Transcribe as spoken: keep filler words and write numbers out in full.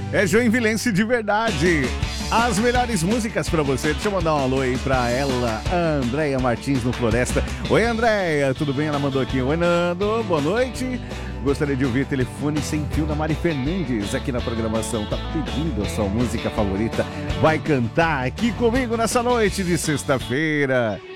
É joinvilense de verdade. As melhores músicas pra você. Deixa eu mandar um alô aí pra ela, a Andréia Martins no Floresta. Oi, Andréia, tudo bem? Ela mandou aqui. Oi, Nando, boa noite. Gostaria de ouvir Telefone Sem Fio da Mari Fernandes aqui na programação. Tá pedindo a sua música favorita. Vai cantar aqui comigo nessa noite de sexta-feira.